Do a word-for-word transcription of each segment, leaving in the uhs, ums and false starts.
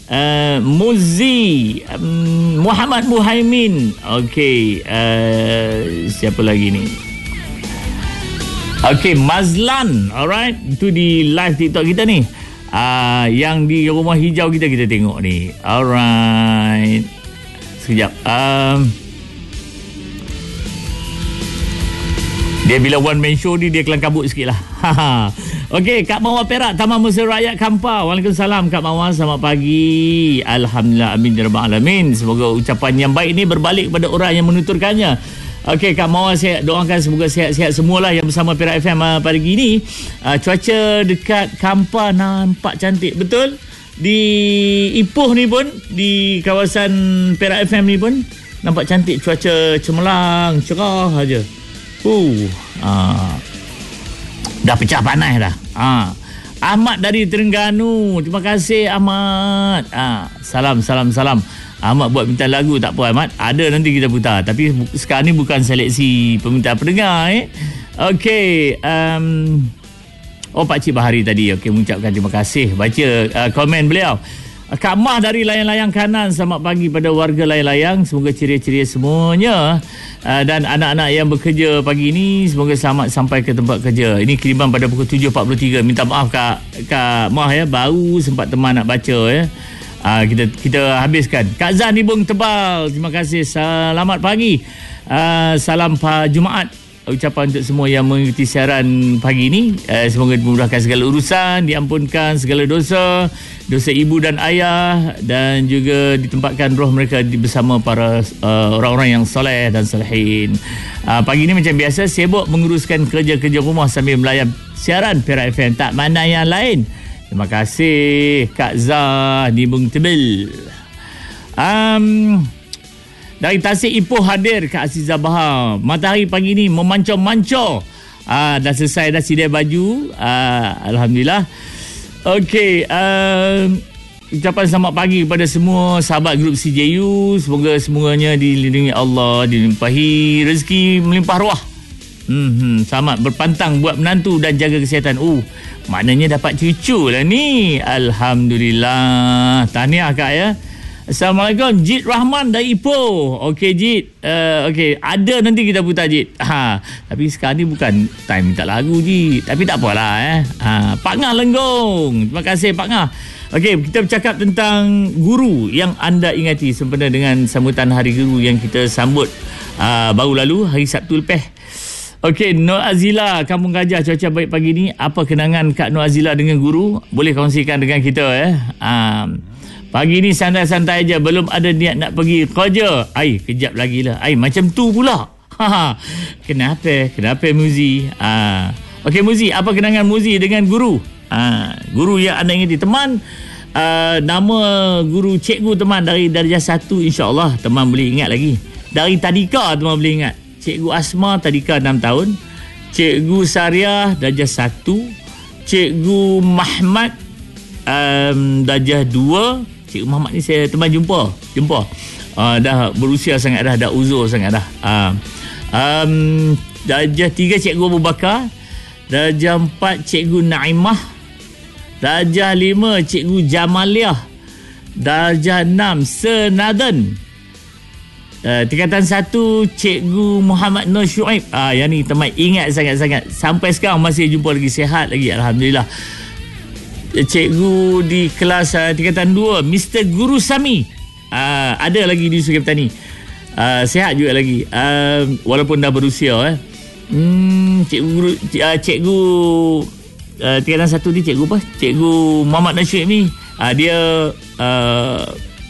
uh, Muzi, um, Muhammad Muhaimin. Okey, uh, siapa lagi ni? Okey, Mazlan. Alright, itu di live TikTok kita ni. Uh, yang di rumah hijau kita kita tengok ni. Alright. Sekejap. Um, dia bila one man show ni dia kelang kabut sikit lah. Okey, Kak Mawar Perak, Taman Mesra Rakyat Kampar. Waalaikumsalam Kak Mawar, selamat pagi. Alhamdulillah, amin ya rabbal alamin. Semoga ucapan yang baik ni berbalik kepada orang yang menuturkannya. Okey, Kak Mawar, saya doakan semoga sihat-sihat semualah yang bersama Perak F M uh, pagi ini. Uh, cuaca dekat Kampar nampak cantik betul. Di Ipoh ni pun, di kawasan Perak F M ni pun nampak cantik, cuaca cemerlang, cerah aja. Uh, uh, dah pecah panas dah. Uh. Ahmad dari Terengganu, terima kasih Ahmad. Uh, salam, salam, salam. Ahmad buat minta lagu, tak apa Ahmad, ada nanti kita putar. Tapi sekarang ni bukan seleksi permintaan pendengar eh. Okey, um, oh Pak Cik Bahari tadi, okey, mengucapkan terima kasih. Baca uh, komen beliau. Kak Mah dari Layang-Layang Kanan, selamat pagi pada warga Layang-Layang, semoga ceria-ceria semuanya. Uh, dan anak-anak yang bekerja pagi ini semoga selamat sampai ke tempat kerja. Ini kiriman pada pukul tujuh empat puluh tiga. Minta maaf Kak Kak Mah ya, baru sempat teman nak baca ya. Uh, kita kita habiskan. Kak Zan di Bung Tebal, terima kasih. Selamat pagi. Uh, salam Pak Jumaat. Ucapan untuk semua yang mengikuti siaran pagi ini. Uh, semoga dimudahkan segala urusan, diampunkan segala dosa, dosa ibu dan ayah, dan juga ditempatkan roh mereka di bersama para uh, orang-orang yang soleh dan solehin. Uh, pagi ini macam biasa sibuk menguruskan kerja-kerja rumah sambil melayan siaran Perak F M. Tak mana yang lain. Terima kasih Kak Zah di Bung Tebel. Um, dari Tasik Ipoh hadir Kak Azizah Bahar. Matahari pagi ni memancor-mancor. Ah, dah selesai dah sidai baju. Ah, Alhamdulillah. Okey, uh, ucapan selamat pagi kepada semua sahabat grup C J U. Semoga semuanya dilindungi Allah, dilimpahi rezeki melimpah ruah. Hmm, selamat berpantang buat menantu dan jaga kesihatan. Oh, maknanya dapat cucu lah ni. Alhamdulillah. Tahniah Kak ya. Assalamualaikum, Jid Rahman dari Ipoh. Okey Jid, uh, okey, ada nanti kita putar Jid. Ha, tapi sekarang ni bukan time minta lagu Jid. Tapi tak apalah eh. Ha, Pak Ngah Lenggong. Terima kasih Pak Ngah. Okey, kita bercakap tentang guru yang anda ingati sempena dengan sambutan Hari Guru yang kita sambut uh, baru lalu hari Sabtu lepas. Okey, Nur Azila, Kampung Gajah, cuaca baik pagi ni. Apa kenangan Kak Nur Azila dengan guru? Boleh kongsikan dengan kita ya. Um, Pagi ni santai-santai aja, belum ada niat nak pergi kerja. Ai, kejap lagi lah. Ai, macam tu pula. Ha, kenapa? Kenapa Muzi? Ah, okey Muzi, apa kenangan Muzi dengan guru? Ah, guru yang anda ingati. Teman, uh, nama guru cikgu teman dari darjah satu, insya-Allah teman boleh ingat lagi. Dari tadika teman boleh ingat. Cikgu Asma tadika enam tahun. Cikgu Sariah darjah satu. Cikgu Mahmad um, darjah dua. Cikgu Muhammad ni saya teman jumpa jumpa uh, dah berusia sangat dah, dah uzur sangat dah. uh, um, darjah tiga Cikgu Abu Bakar, darjah empat Cikgu Naimah, darjah lima Cikgu Jamaliah, darjah enam Senadan, uh, tingkatan satu Cikgu Muhammad Nur Syuaib. uh, yang ni teman ingat sangat-sangat, sampai sekarang masih jumpa lagi, sihat lagi Alhamdulillah. Cikgu di kelas uh, tingkatan dua Mister Guru Sami, uh, ada lagi di Sungai Petani, uh, sihat juga lagi, uh, walaupun dah berusia eh. hmm, Cikgu guru, uh, Cikgu uh, tingkatan satu ni Cikgu apa? Cikgu Muhammad Nasyid ni, uh, dia uh,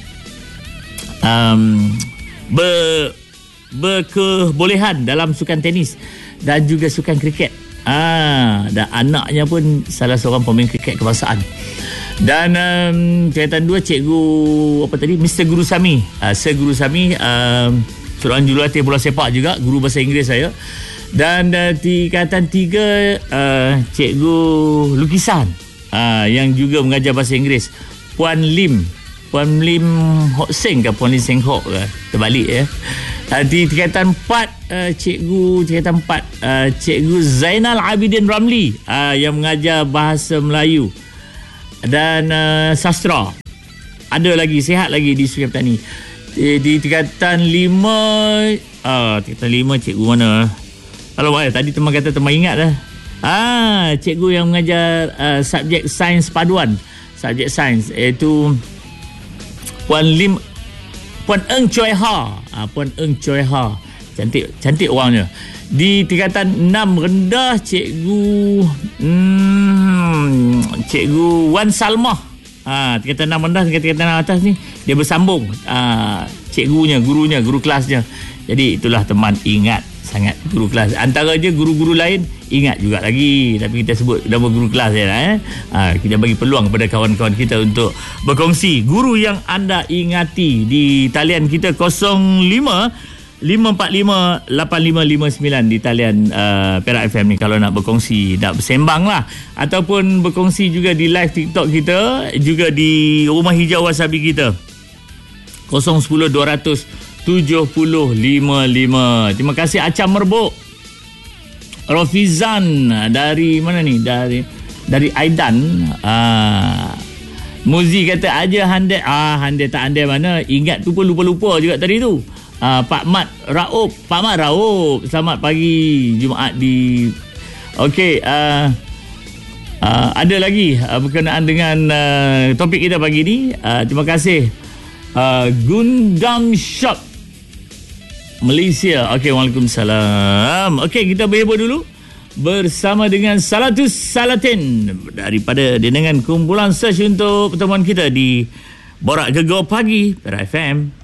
um, ber, berkebolehan dalam sukan tenis dan juga sukan kriket. Ah, dan anaknya pun salah seorang pemain kriket kebangsaan. Dan um, tingkatan dua Cikgu apa tadi? Mister Guru Sami. Uh, Sir Guru Sami, um, seorang jurulatih bola sepak juga, guru bahasa Inggeris saya. Dan uh, tingkatan tiga uh, Cikgu lukisan, uh, yang juga mengajar bahasa Inggeris, Puan Lim. Puan Lim Hok Seng ke Puan Lim Seng Hok ke? Terbalik ya. Di tingkatan empat uh, Cikgu tingkatan empat uh, Cikgu Zainal Abidin Ramli, uh, yang mengajar bahasa Melayu dan uh, sastra. ada lagi, sihat lagi di Suria Petani. Di, di tingkatan lima, ah, tingkatan lima cikgu mana? Kalau eh, tadi teman kata teman ingat dah. Ah, cikgu yang mengajar uh, subjek sains paduan. Subjek sains iaitu Puan Lim Puan Eng Choi Ha. Ah, Puan Eng Choi Ha. Cantik cantik orangnya. Di tingkatan enam rendah cikgu hmm, cikgu Wan Salmah. Ah, tingkatan enam rendah dengan tingkatan enam atas ni dia bersambung. Ah, cikgunya, gurunya, guru kelasnya. Jadi itulah teman, ingat sangat guru kelas. Antara je guru-guru lain ingat juga lagi, tapi kita sebut nama guru kelas je lah, eh? ha, kita bagi peluang kepada kawan-kawan kita untuk berkongsi guru yang anda ingati di talian kita kosong lima lima empat lima lapan lima lima sembilan di talian uh, Perak F M ni kalau nak berkongsi, nak bersembang lah, ataupun berkongsi juga di live TikTok kita, juga di Rumah Hijau Wasabi kita kosong satu nol dua kosong tujuh nol lima lima. Terima kasih Acam Merbuk, Rofizan dari mana ni, dari dari Aidan. ah, Muzi kata aja handai, ah handai tak handai mana, ingat tu pun lupa-lupa juga tadi tu. ah, Pak Mat Raub, Pak Mat Raub, selamat pagi Jumaat di okey. ah, ah, ada lagi ah, berkenaan dengan ah, topik kita pagi ni. ah, terima kasih ah, Gundam Shop Malaysia. Okey, waalaikumsalam. Okey, kita berhibur dulu bersama dengan Salatus Salatin daripada dengan kumpulan search untuk pertemuan kita di Borak Gegar Pagi Perak F M.